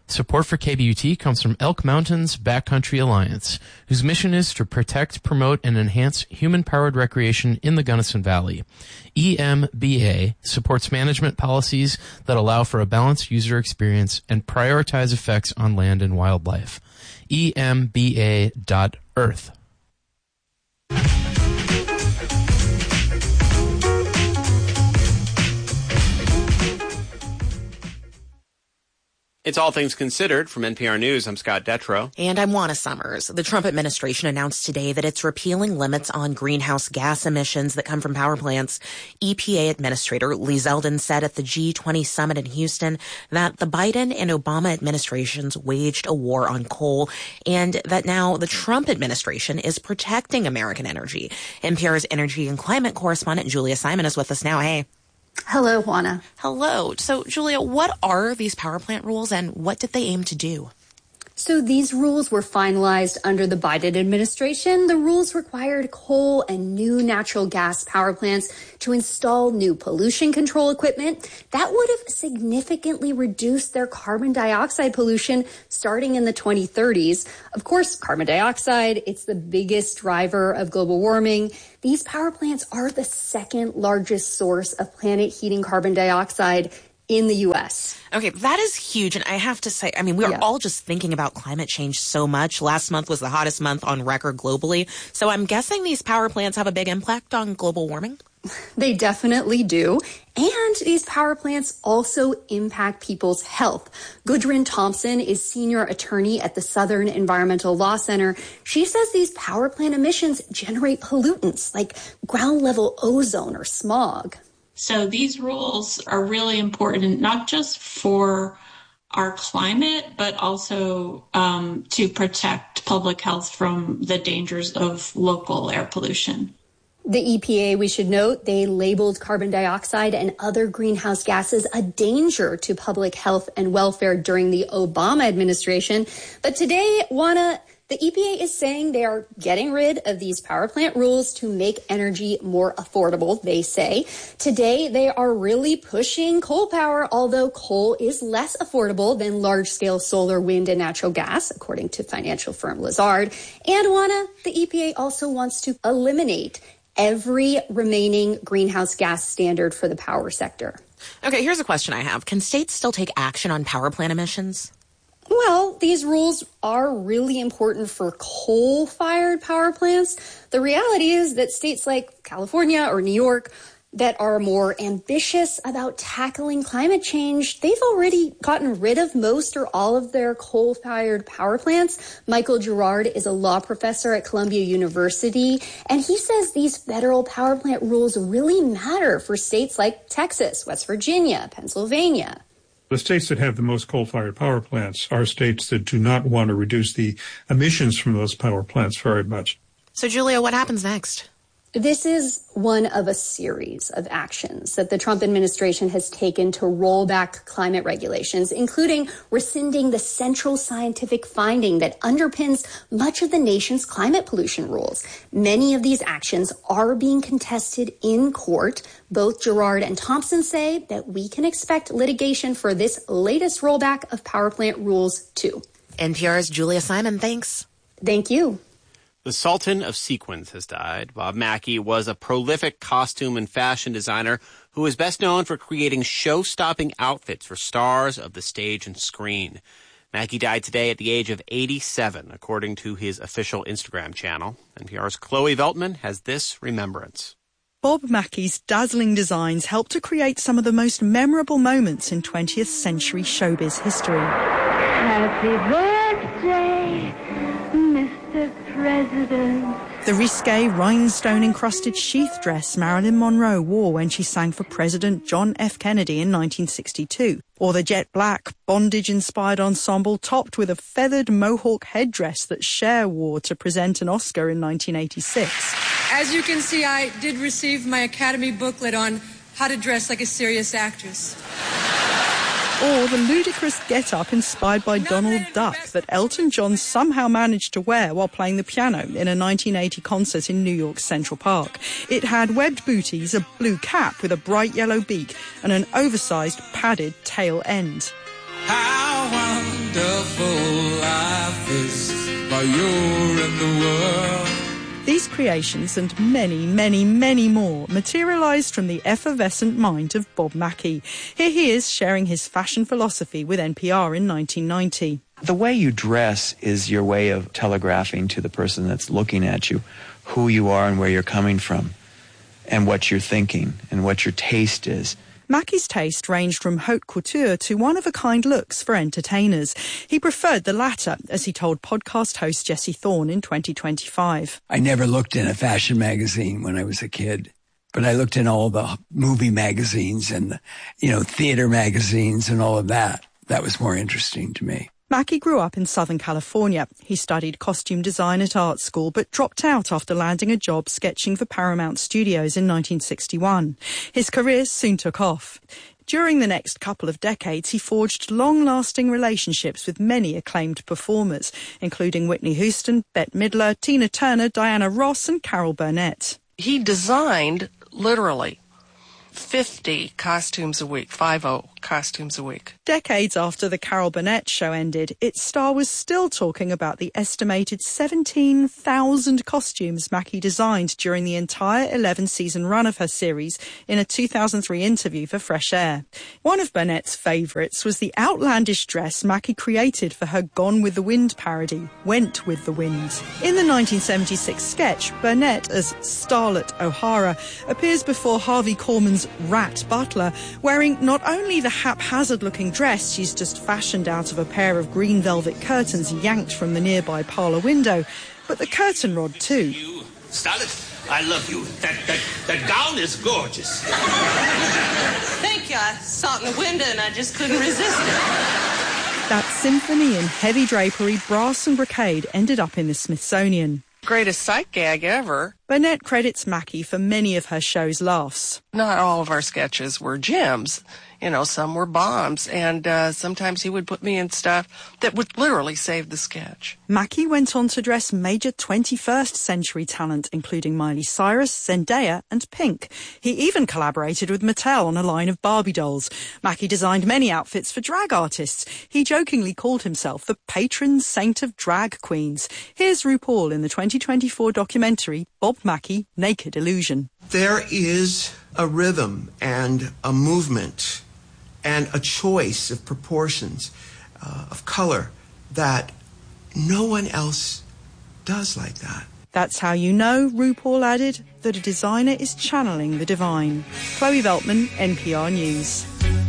Support for KBUT comes from Elk Mountain's Backcountry Alliance, whose mission is to protect, promote, and enhance human-powered recreation in the Gunnison Valley. EMBA supports management policies that allow for a balanced user experience and prioritize effects on land and wildlife. EMBA.earth. It's All Things Considered from NPR News. I'm Scott Detrow. And I'm Juana Summers. The Trump administration announced today that it's repealing limits on greenhouse gas emissions that come from power plants. EPA Administrator Lee Zeldin said at the G20 summit in Houston that the Biden and Obama administrations waged a war on coal and that now the Trump administration is protecting American energy. NPR's energy and climate correspondent Julia Simon is with us now. Hey. Hello, Juana. Hello. So, Julia, what are these power plant rules and what did they aim to do? So these rules were finalized under the Biden administration. The rules required coal and new natural gas power plants to install new pollution control equipment. That would have significantly reduced their carbon dioxide pollution starting in the 2030s. Of course, carbon dioxide, it's the biggest driver of global warming. These power plants are the second largest source of planet heating carbon dioxide in the U.S. Okay, that is huge. And I have to say, I mean, we are all just thinking about climate change so much. Last month was the hottest month on record globally. So I'm guessing these power plants have a big impact on global warming? They definitely do. And these power plants also impact people's health. Gudrun Thompson is senior attorney at the Southern Environmental Law Center. She says these power plant emissions generate pollutants like ground level ozone or smog. So these rules are really important, not just for our climate, but also to protect public health from the dangers of local air pollution. The EPA, we should note, they labeled carbon dioxide and other greenhouse gases a danger to public health and welfare during the Obama administration. But today, Juana, the EPA is saying they are getting rid of these power plant rules to make energy more affordable, they say. Today, they are really pushing coal power, although coal is less affordable than large-scale solar, wind, and natural gas, according to financial firm Lazard. And, Juana, the EPA also wants to eliminate every remaining greenhouse gas standard for the power sector. Okay, here's a question I have. Can states still take action on power plant emissions? Well, these rules are really important for coal-fired power plants. The reality is that states like California or New York that are more ambitious about tackling climate change, they've already gotten rid of most or all of their coal-fired power plants. Michael Girard is a law professor at Columbia University, and he says these federal power plant rules really matter for states like Texas, West Virginia, Pennsylvania. The states that have the most coal-fired power plants are states that do not want to reduce the emissions from those power plants very much. So, Julia, what happens next? This is one of a series of actions that the Trump administration has taken to roll back climate regulations, including rescinding the central scientific finding that underpins much of the nation's climate pollution rules. Many of these actions are being contested in court. Both Girard and Thompson say that we can expect litigation for this latest rollback of power plant rules, too. NPR's Julia Simon, thanks. Thank you. The Sultan of Sequins has died. Bob Mackie was a prolific costume and fashion designer who is best known for creating show-stopping outfits for stars of the stage and screen. Mackie died today at the age of 87, according to his official Instagram channel. NPR's Chloe Veltman has this remembrance. Bob Mackie's dazzling designs helped to create some of the most memorable moments in 20th century showbiz history. Happy birthday, Mr. President. The risque, rhinestone-encrusted sheath dress Marilyn Monroe wore when she sang for President John F. Kennedy in 1962. Or the jet black, bondage-inspired ensemble topped with a feathered mohawk headdress that Cher wore to present an Oscar in 1986. As you can see, I did receive my Academy booklet on how to dress like a serious actress. Or the ludicrous get-up inspired by Donald Duck that Elton John somehow managed to wear while playing the piano in a 1980 concert in New York's Central Park. It had webbed booties, a blue cap with a bright yellow beak, and an oversized padded tail end. How wonderful life is while you're in the world. These creations and many, many, many more materialised from the effervescent mind of Bob Mackie. Here he is sharing his fashion philosophy with NPR in 1990. The way you dress is your way of telegraphing to the person that's looking at you who you are and where you're coming from and what you're thinking and what your taste is. Mackie's taste ranged from haute couture to one-of-a-kind looks for entertainers. He preferred the latter, as he told podcast host Jesse Thorne in 2025. I never looked in a fashion magazine when I was a kid, but I looked in all the movie magazines and, theater magazines and all of that. That was more interesting to me. Mackie grew up in Southern California. He studied costume design at art school, but dropped out after landing a job sketching for Paramount Studios in 1961. His career soon took off. During the next couple of decades, he forged long-lasting relationships with many acclaimed performers, including Whitney Houston, Bette Midler, Tina Turner, Diana Ross, and Carol Burnett. He designed, literally, 50 costumes a week, 50 costumes a week. Decades after the Carol Burnett show ended, its star was still talking about the estimated 17,000 costumes Mackie designed during the entire 11-season run of her series in a 2003 interview for Fresh Air. One of Burnett's favourites was the outlandish dress Mackie created for her Gone with the Wind parody, Went with the Wind. In the 1976 sketch, Burnett, as Starlet O'Hara, appears before Harvey Korman's Rat Butler, wearing not only the haphazard-looking dress she's just fashioned out of a pair of green velvet curtains yanked from the nearby parlour window, but the curtain rod too. Starlet, I love you. That gown is gorgeous. Thank you. I saw it in the window and I just couldn't resist it. That symphony in heavy drapery, brass and brocade ended up in the Smithsonian. Greatest sight gag ever. Burnett credits Mackie for many of her show's laughs. Not all of our sketches were gems. Some were bombs, and sometimes he would put me in stuff that would literally save the sketch. Mackie went on to dress major 21st century talent, including Miley Cyrus, Zendaya, and Pink. He even collaborated with Mattel on a line of Barbie dolls. Mackie designed many outfits for drag artists. He jokingly called himself the patron saint of drag queens. Here's RuPaul in the 2024 documentary Bob Mackie, Naked Illusion. There is a rhythm and a movement and a choice of proportions, of color, that no one else does like that. That's how you know, RuPaul added, that a designer is channeling the divine. Chloe Veltman, NPR News.